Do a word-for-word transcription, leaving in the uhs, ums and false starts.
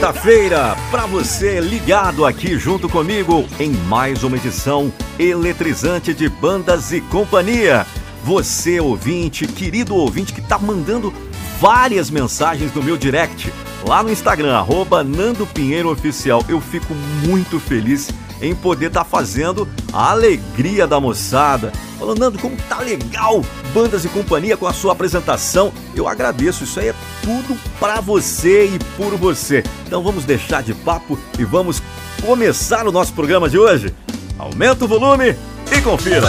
quarta-feira, para você ligado aqui junto comigo em mais uma edição eletrizante de Bandas e Companhia. Você ouvinte, querido ouvinte que tá mandando várias mensagens no meu direct, lá no Instagram, arroba Nando Pinheiro Oficial. Eu fico muito feliz em poder estar tá fazendo a alegria da moçada. Falando, Nando, como tá legal Bandas e Companhia com a sua apresentação. Eu agradeço, isso aí é tudo pra você e por você. Então vamos deixar de papo e vamos começar o nosso programa de hoje. Aumenta o volume e confira.